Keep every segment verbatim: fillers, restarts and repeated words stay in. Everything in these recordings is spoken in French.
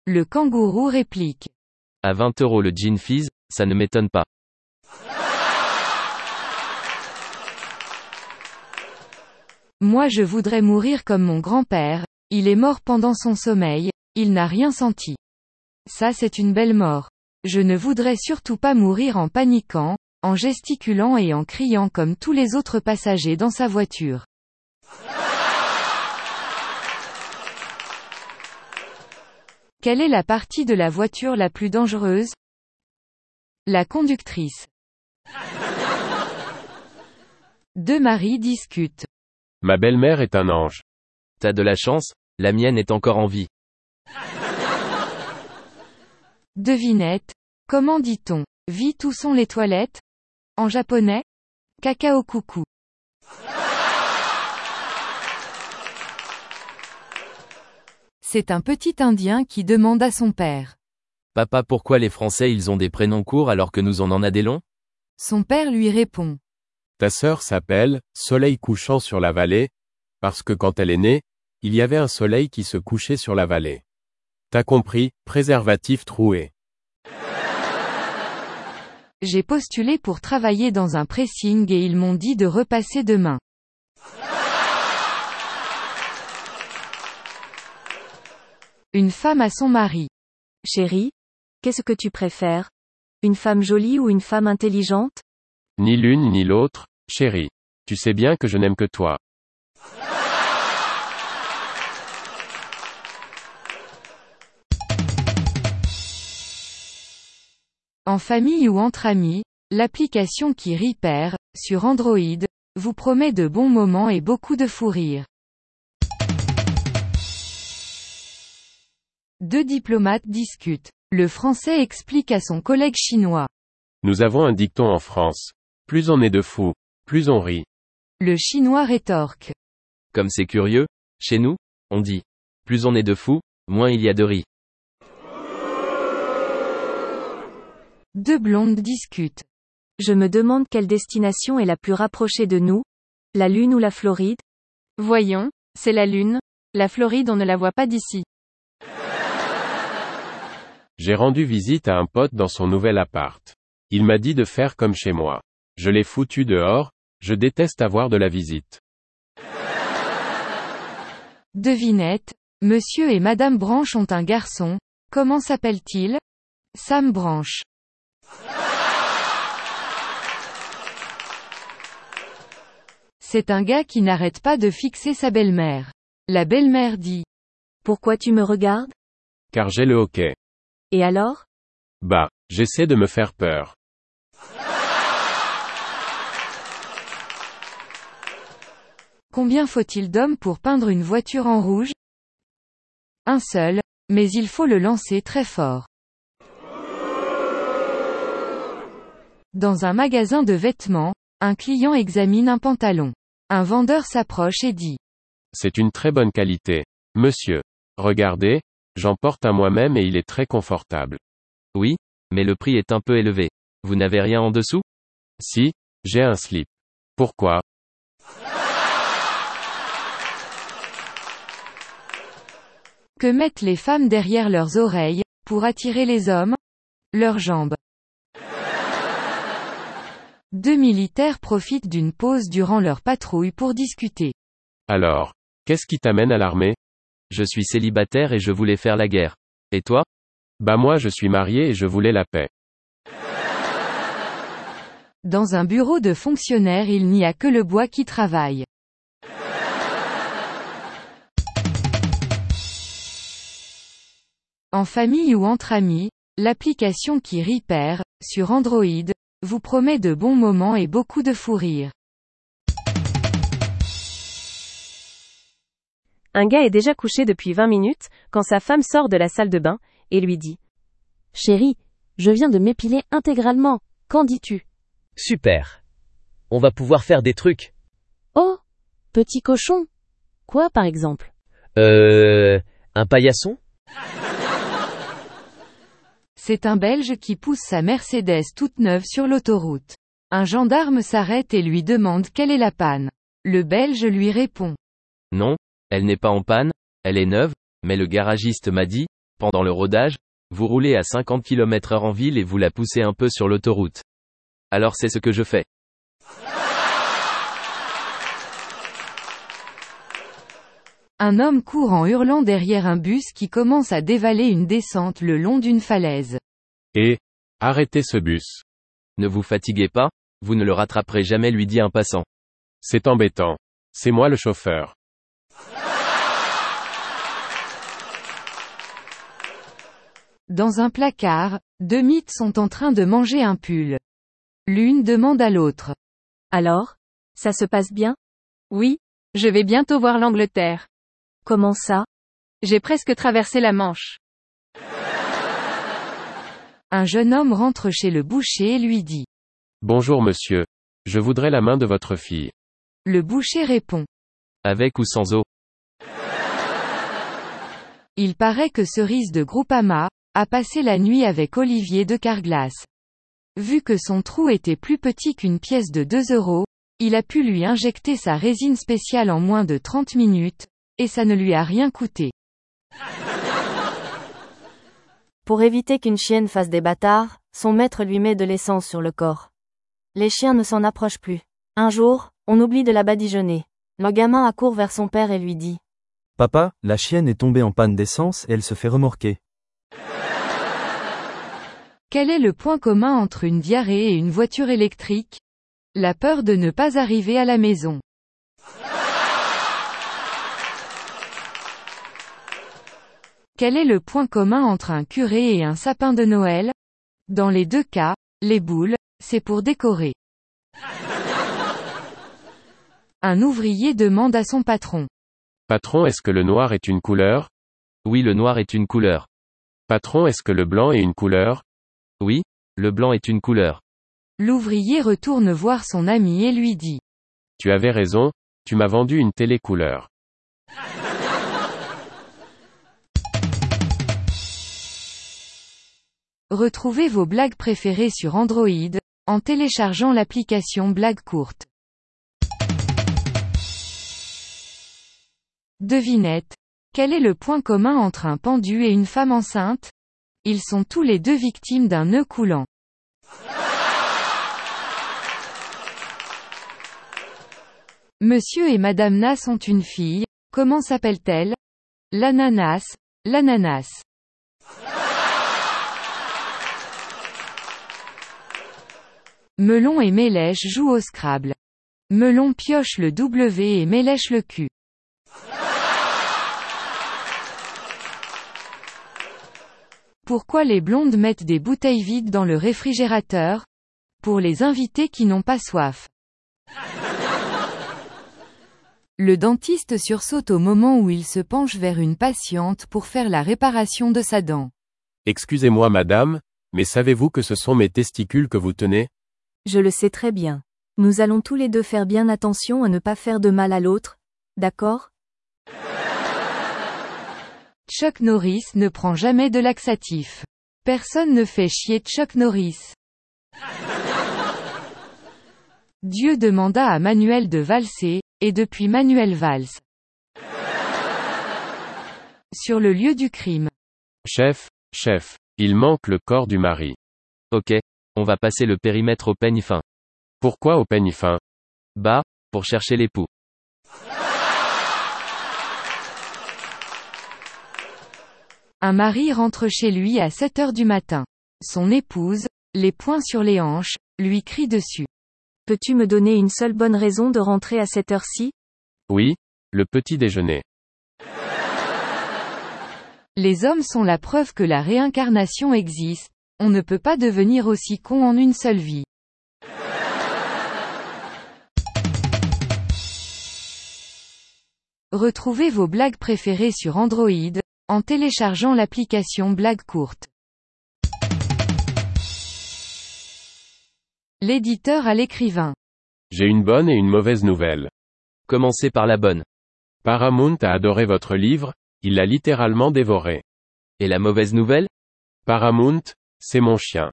Le kangourou réplique. À vingt euros le gin fizz, ça ne m'étonne pas. Moi je voudrais mourir comme mon grand-père, il est mort pendant son sommeil, il n'a rien senti. Ça c'est une belle mort. Je ne voudrais surtout pas mourir en paniquant, en gesticulant et en criant comme tous les autres passagers dans sa voiture. Quelle est la partie de la voiture la plus dangereuse? La conductrice. Deux maris discutent. Ma belle-mère est un ange. T'as de la chance, la mienne est encore en vie. Devinette. Comment dit-on « vite où sont les toilettes » en japonais? Kakao coucou. C'est un petit Indien qui demande à son père. Papa, pourquoi les Français ils ont des prénoms courts alors que nous on en a des longs? Son père lui répond. Ta sœur s'appelle « Soleil couchant sur la vallée », parce que quand elle est née, il y avait un soleil qui se couchait sur la vallée. T'as compris, préservatif troué. J'ai postulé pour travailler dans un pressing et ils m'ont dit de repasser demain. Une femme à son mari. Chérie, qu'est-ce que tu préfères? Une femme jolie ou une femme intelligente? Ni l'une ni l'autre, chérie. Tu sais bien que je n'aime que toi. En famille ou entre amis, l'application qui Repair, sur Android, vous promet de bons moments et beaucoup de fou rire. Deux diplomates discutent. Le Français explique à son collègue chinois. Nous avons un dicton en France. Plus on est de fous, plus on rit. Le Chinois rétorque. Comme c'est curieux, chez nous, on dit. Plus on est de fous, moins il y a de riz. Deux blondes discutent. Je me demande quelle destination est la plus rapprochée de nous? La Lune ou la Floride? Voyons, c'est la Lune. La Floride on ne la voit pas d'ici. J'ai rendu visite à un pote dans son nouvel appart. Il m'a dit de faire comme chez moi. Je l'ai foutu dehors, je déteste avoir de la visite. Devinette. Monsieur et Madame Branche ont un garçon. Comment s'appelle-t-il? Sam Branche. C'est un gars qui n'arrête pas de fixer sa belle-mère. La belle-mère dit. Pourquoi tu me regardes? Car j'ai le hoquet. Et alors? Bah, j'essaie de me faire peur. Combien faut-il d'hommes pour peindre une voiture en rouge? Un seul, mais il faut le lancer très fort. Dans un magasin de vêtements, un client examine un pantalon. Un vendeur s'approche et dit. C'est une très bonne qualité. Monsieur. Regardez, j'en porte un moi-même et il est très confortable. Oui, mais le prix est un peu élevé. Vous n'avez rien en dessous? Si, j'ai un slip. Pourquoi? Que mettent les femmes derrière leurs oreilles, pour attirer les hommes? Leurs jambes. Deux militaires profitent d'une pause durant leur patrouille pour discuter. Alors, qu'est-ce qui t'amène à l'armée? Je suis célibataire et je voulais faire la guerre. Et toi? Bah moi je suis marié et je voulais la paix. Dans un bureau de fonctionnaire il n'y a que le bois qui travaille. En famille ou entre amis, l'application qui Repair, sur Android, vous promet de bons moments et beaucoup de fou rire. Un gars est déjà couché depuis vingt minutes, quand sa femme sort de la salle de bain, et lui dit. Chérie, je viens de m'épiler intégralement, qu'en dis-tu? Super. On va pouvoir faire des trucs. Oh, petit cochon. Quoi par exemple? Euh, un paillasson? C'est un Belge qui pousse sa Mercedes toute neuve sur l'autoroute. Un gendarme s'arrête et lui demande quelle est la panne. Le Belge lui répond. Non, elle n'est pas en panne, elle est neuve, mais le garagiste m'a dit, Pendant le rodage, vous roulez à cinquante kilomètres heure en ville et vous la poussez un peu sur l'autoroute. Alors c'est ce que je fais. Un homme court en hurlant derrière un bus qui commence à dévaler une descente le long d'une falaise. Et, arrêtez ce bus. Ne vous fatiguez pas, vous ne le rattraperez jamais, lui dit un passant. C'est embêtant. C'est moi le chauffeur. Dans un placard, deux mythes sont en train de manger un pull. L'une demande à l'autre. Alors? Ça se passe bien? Oui, je vais bientôt voir l'Angleterre. Comment ça? J'ai presque traversé la Manche. Un jeune homme rentre chez le boucher et lui dit. Bonjour monsieur. Je voudrais la main de votre fille. Le boucher répond. Avec ou sans eau? Il paraît que Cerise de Groupama a passé la nuit avec Olivier de Carglass. Vu que son trou était plus petit qu'une pièce de deux euros, il a pu lui injecter sa résine spéciale en moins de trente minutes, et ça ne lui a rien coûté. Pour éviter qu'une chienne fasse des bâtards, son maître lui met de l'essence sur le corps. Les chiens ne s'en approchent plus. Un jour, on oublie de la badigeonner. Le gamin accourt vers son père et lui dit. Papa, la chienne est tombée en panne d'essence et elle se fait remorquer. Quel est le point commun entre une diarrhée et une voiture électrique? La peur de ne pas arriver à la maison. Quel est le point commun entre un curé et un sapin de Noël? Dans les deux cas, les boules, c'est pour décorer. Un ouvrier demande à son patron. Patron, est-ce que le noir est une couleur? Oui, le noir est une couleur. Patron, est-ce que le blanc est une couleur? Oui, le blanc est une couleur. L'ouvrier retourne voir son ami et lui dit. Tu avais raison, tu m'as vendu une télé couleur. Retrouvez vos blagues préférées sur Android, en téléchargeant l'application Blagues courtes. Devinette. Quel est le point commun entre un pendu et une femme enceinte? Ils sont tous les deux victimes d'un nœud coulant. Monsieur et Madame Nas ont une fille, comment s'appelle-t-elle? L'ananas, l'ananas. Melon et Mélèche jouent au Scrabble. Melon pioche le W et Mélèche le Q. Pourquoi les blondes mettent des bouteilles vides dans le réfrigérateur? Pour les invités qui n'ont pas soif. Le dentiste sursaute au moment où il se penche vers une patiente pour faire la réparation de sa dent. Excusez-moi madame, mais savez-vous que ce sont mes testicules que vous tenez? Je le sais très bien. Nous allons tous les deux faire bien attention à ne pas faire de mal à l'autre, d'accord? Chuck Norris ne prend jamais de laxatif. Personne ne fait chier Chuck Norris. Dieu demanda à Manuel de valser, et depuis Manuel valse. Sur le lieu du crime. Chef, chef, il manque le corps du mari. Ok, on va passer le périmètre au peigne fin. Pourquoi au peigne fin? Bah, pour chercher l'époux. Un mari rentre chez lui à sept heures du matin. Son épouse, les poings sur les hanches, lui crie dessus. Peux-tu me donner une seule bonne raison de rentrer à cette heure-ci? Oui, le petit déjeuner. Les hommes sont la preuve que la réincarnation existe, on ne peut pas devenir aussi con en une seule vie. Retrouvez vos blagues préférées sur Android, en téléchargeant l'application Blagues courtes. L'éditeur à l'écrivain. J'ai une bonne et une mauvaise nouvelle. Commencez par la bonne. Paramount a adoré votre livre, il l'a littéralement dévoré. Et la mauvaise nouvelle? Paramount, c'est mon chien.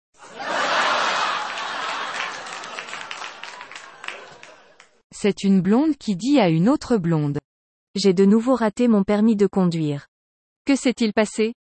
C'est une blonde qui dit à une autre blonde. J'ai de nouveau raté mon permis de conduire. Que s'est-il passé?